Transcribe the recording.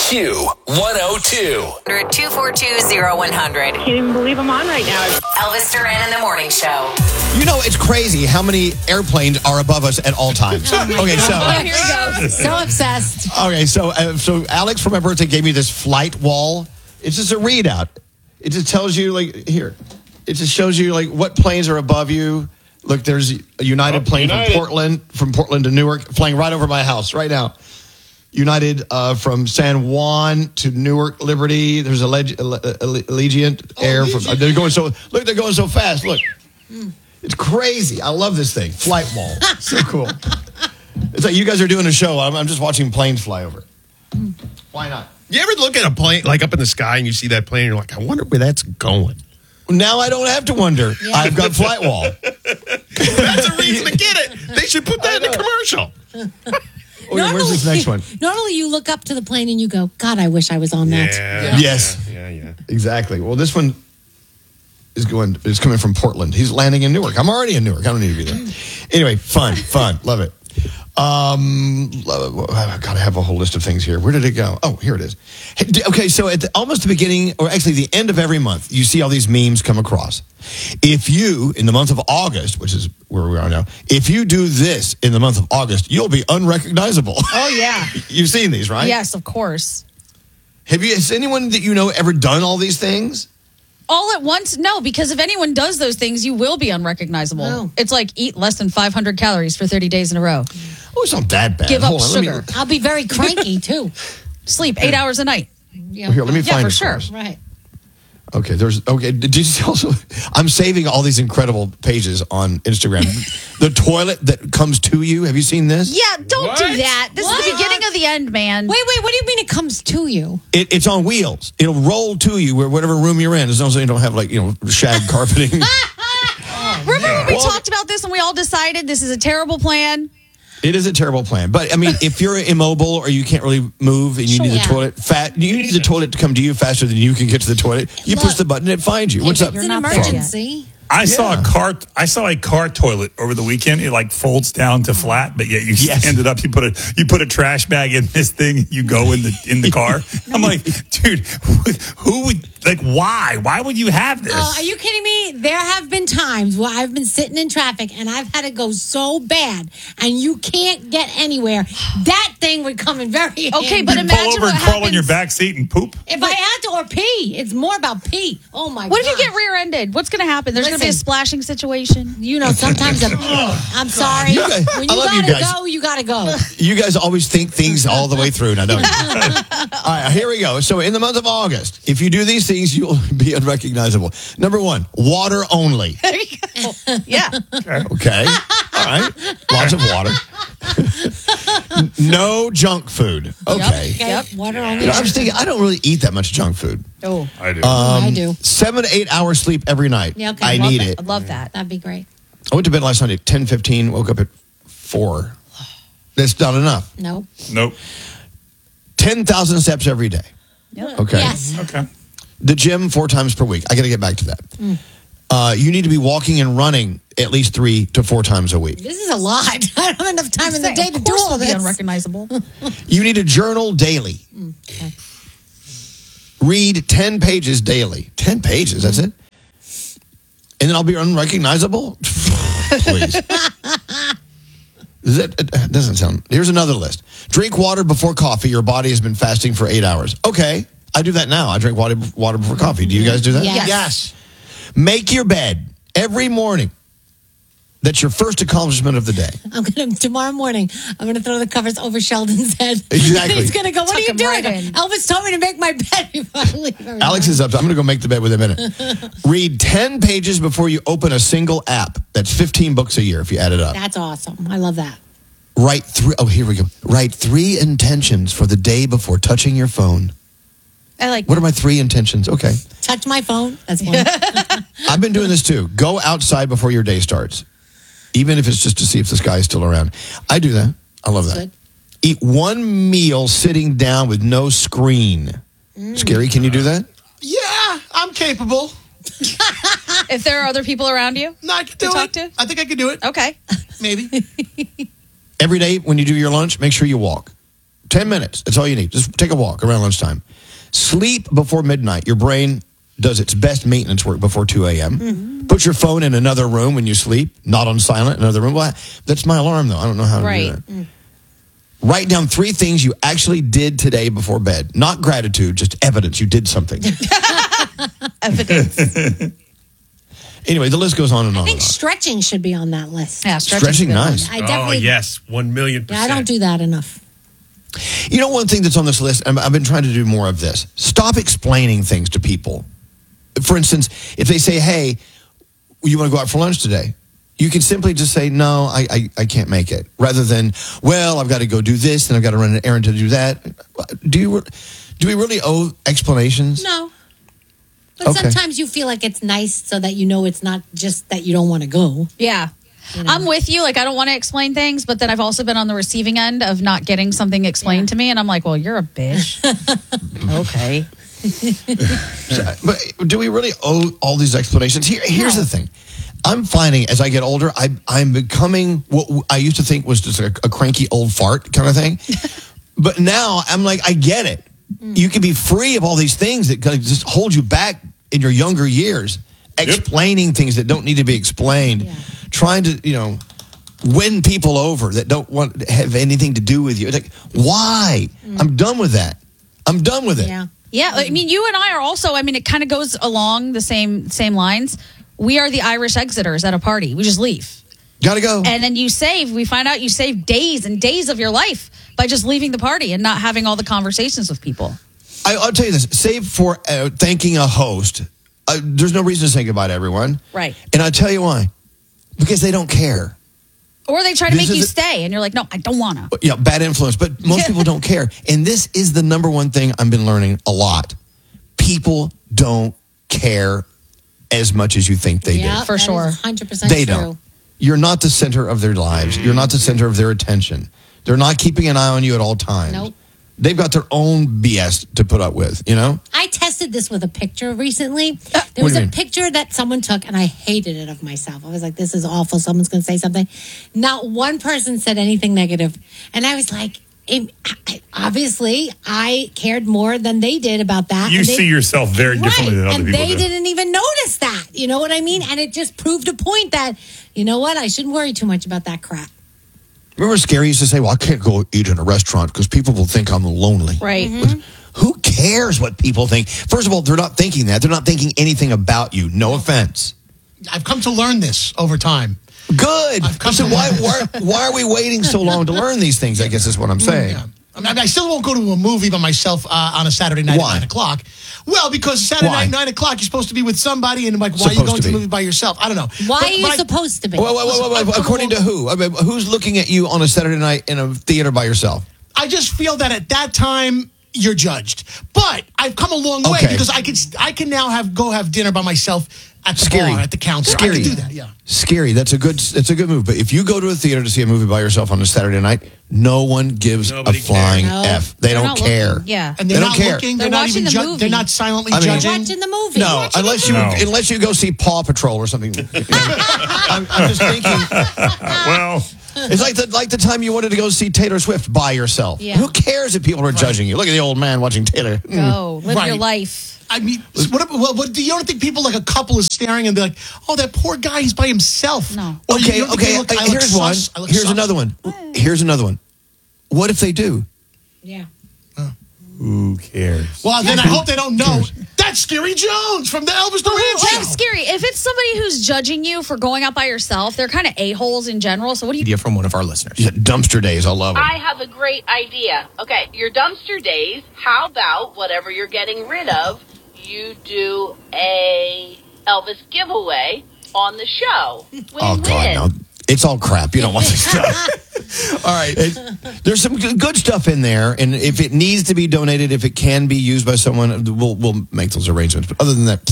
Q102. 242-0100. Can't even believe I'm on right now. Elvis Duran in the Morning Show. You know, it's crazy how many airplanes are above us at all times. Okay, so Oh, here he goes. So obsessed. okay, so Alex for my birthday gave me this flight wall. It's just a readout. It just tells you here. It just shows you what planes are above you. Look, there's a United plane from Portland to Newark, flying right over my house right now. United from San Juan to Newark Liberty. There's a Allegiant Air from. They're going so fast. Look, it's crazy. I love this thing. Flight wall, so cool. It's like you guys are doing a show. I'm just watching planes fly over. Why not? You ever look at a plane up in the sky and you see that plane and you're like, I wonder where that's going? Now I don't have to wonder. Yeah. I've got flight wall. That's a reason to get it. They should put that in the commercial. Where's this next one? Normally you look up to the plane and you go, God, I wish I was on that. Yeah. Yes. Yeah. Exactly. Well, this one is coming from Portland. He's landing in Newark. I'm already in Newark. I don't need to be there. Anyway, fun. Love it. I've got to have a whole list of things here. Where did it go? Oh, here it is. Okay, so at almost the beginning, or actually the end of every month, you see all these memes come across. If you, in the month of August, which is where we are now, if you do this in the month of August, you'll be unrecognizable. Oh, yeah. You've seen these, right? Yes, of course. Has anyone that you know ever done all these things? All at once? No, because if anyone does those things, you will be unrecognizable. Oh. It's like eat less than 500 calories for 30 days in a row. Oh, it's not that bad. Give up Hold on, sugar. I'll be very cranky, too. Sleep 8 hours a night. Yeah. Here, let me find for it sure. first. Right. Okay, did you see also, I'm saving all these incredible pages on Instagram. The toilet that comes to you. Have you seen this? Yeah, don't do that. This is the What? beginning of the end, man. Wait, what do you mean it comes to you? It's on wheels. It'll roll to you whatever room you're in, as long as you don't have shag carpeting. Remember when we talked about this and we all decided this is a terrible plan? It is a terrible plan. But, I mean, if you're immobile or you can't really move and you need the toilet, you need the toilet to come to you faster than you can get to the toilet, you push the button, it finds you. What's up? It's an emergency. I saw a car toilet over the weekend. It folds down to flat, but yet you stand it up. You put a trash bag in this thing. You go in the car. I'm like, dude, who would why? Why would you have this? Are you kidding me? There have been times where I've been sitting in traffic and I've had to go so bad, and you can't get anywhere. That thing would come in very handy. Okay, but you imagine pull over what and crawl on your happens- back seat and poop. If I had to, or pee. It's more about pee. Oh my God. What if you get rear-ended? What's going to happen? There's going to be a Listen. splashing situation. Sometimes I'm sorry. You guys- When I you love you gotta guys. go, you gotta go. You guys always think things all the way through. Now, don't you? All right, here we go. So in the month of August, if you do these things, you'll be unrecognizable. Number one, water only. There you go. Yeah. Okay. All right. Lots of water. No junk food. Okay. Yep. Water only. I was thinking, I don't really eat that much junk food. Oh, I do. I do. 7 to 8 hours sleep every night. Yeah, okay. I Love need it. it. I love that. That'd be great. I went to bed last night at 10:15, woke up at 4. That's not enough. Nope. Nope. 10,000 steps every day. Okay. Yes. Okay. The gym 4 times per week. I got to get back to that. You need to be walking and running at least 3 to 4 times a week. This is a lot. I don't have enough time in the day to do all Of course we'll be this. unrecognizable. You need to journal daily. Okay. Read 10 pages daily. 10 pages, that's it? And then I'll be unrecognizable? Please. It doesn't sound... Here's another list. Drink water before coffee. Your body has been fasting for 8 hours. Okay, I do that now. I drink water before coffee. Do you guys do that? Yes. Make your bed every morning. That's your first accomplishment of the day. Tomorrow morning, I'm going to throw the covers over Sheldon's head. Exactly. He's going to go, what Tuck are you him doing? right in. Elvis told me to make my bed before I leave. Alex is up. I'm going to go make the bed within a minute. Read 10 pages before you open a single app. That's 15 books a year if you add it up. That's awesome. I love that. Write 3. Oh, here we go. Write 3 intentions for the day before touching your phone. I like What are my 3 intentions? Okay. Touch my phone. That's one. I've been doing this too. Go outside before your day starts, even if it's just to see if the sky is still around. I do that. I love that. Good. Eat 1 meal sitting down with no screen. Scary, can you do that? Yeah, I'm capable. if there are other people around you. No, I can do talk it. to? I think I can do it. Okay. Maybe. Every day when you do your lunch, make sure you walk. 10 minutes. That's all you need. Just take a walk around lunchtime. Sleep before midnight. Your brain does its best maintenance work before 2 a.m. Put your phone in another room when you sleep, not on silent, another room. Well, that's my alarm, though. I don't know how to do that. Write down 3 things you actually did today before bed. Not gratitude, just evidence you did something. Evidence. Anyway, the list goes on and on. I think and on. stretching should be on that list. Yeah, Stretching, nice. I definitely. Oh, yes. 1,000,000%. Yeah, I don't do that enough. You know, one thing that's on this list, I've been trying to do more of this. Stop explaining things to people. For instance, if they say, hey, you want to go out for lunch today? You can simply just say, no, I can't make it. Rather than, well, I've got to go do this and I've got to run an errand to do that. Do we really owe explanations? No. But Okay. sometimes you feel like it's nice so that you know it's not just that you don't want to go. Yeah. You know? I'm with you. Like, I don't want to explain things, but then I've also been on the receiving end of not getting something explained to me. And I'm like, well, you're a bitch. Okay. But do we really owe all these explanations? Here's the thing. I'm finding as I get older, I'm becoming what I used to think was just a cranky old fart kind of thing. But now I'm like, I get it. You can be free of all these things that kind of just hold you back in your younger years, explaining things that don't need to be explained, trying to, win people over that don't want to have anything to do with you. It's like, why? I'm done with that. I'm done with it. Yeah. Yeah. I mean, you and I are also, it kind of goes along the same lines. We are the Irish exiters at a party. We just leave. Gotta go. And then we find out you save days and days of your life by just leaving the party and not having all the conversations with people. I'll tell you this, save for thanking a host. There's no reason to say goodbye to everyone. Right. And I'll tell you why. Because they don't care. Or they try to This make you is stay, and you're like, no, I don't want to. Yeah, bad influence. But most people don't care. And this is the number one thing I've been learning a lot. People don't care as much as you think they do. For sure. 100% They true. don't. You're not the center of their lives. You're not the center of their attention. They're not keeping an eye on you at all times. Nope. They've got their own BS to put up with, I tested this with a picture recently. There What was do you a mean? picture that someone took, and I hated it of myself. I was like, this is awful. Someone's going to say something. Not one person said anything negative. And I was like, obviously, I cared more than they did about that. You And they- see yourself very differently than other and people they do. didn't even notice that. You know what I mean? And it just proved a point that, you know what? I shouldn't worry too much about that crap. Remember Scary used to say, well, I can't go eat in a restaurant because people will think I'm lonely. Right. Who cares what people think? First of all, they're not thinking that. They're not thinking anything about you. No offense. I've come to learn this over time. Good. I've come So to why learn. why are we waiting so long to learn these things, I guess is what I'm saying. Yeah. I still won't go to a movie by myself on a Saturday night Why? at 9 o'clock. Well, because Saturday Why? night, 9 o'clock, you're supposed to be with somebody, and why are you Supposed going to to the be. movie by yourself? I don't know. Why But- are you but I- supposed to be? Wait. According to who? I mean, who's looking at you on a Saturday night in a theater by yourself? I just feel that at that time you're judged. But I've come a long way Okay. because I can now go have dinner by myself at the Scary. bar, at the counter. I Scary. can do that, yeah. Scary. That's a good move. But if you go to a theater to see a movie by yourself on a Saturday night, no one gives Nobody a flying cares. No. F. They They're don't not care. looking. Yeah. And They they're don't not care. looking. They're They're not watching even the movie. They're not silently I mean- judging. Watching the movie. No, unless you go see Paw Patrol or something. I'm just thinking. Well, It's like the time you wanted to go see Taylor Swift by yourself. Yeah. Who cares if people are judging you? Look at the old man watching Taylor. Go. Live your Right. life. I mean, what do you don't think people like a couple is staring and be like, "Oh, that poor guy, he's by himself." No. Or you Okay, don't think okay. they look- I look Here's one. sus, I look Here's sus. another one. Here's another one. What if they do? Yeah. who cares? Well, then I hope they don't know. That's Scary Jones from the Elvis Duran Like, show. scary. If it's somebody who's judging you for going out by yourself, they're kind of a-holes in general. So what do you Idea from one of our listeners. Yeah, dumpster days. I love it. I have a great idea. Okay, your dumpster days, how about whatever you're getting rid of, you do a Elvis giveaway on the show. Win-win. Oh God, no! It's all crap. You don't want this stuff. All right, there's some good stuff in there, and if it needs to be donated, if it can be used by someone, we'll make those arrangements. But other than that.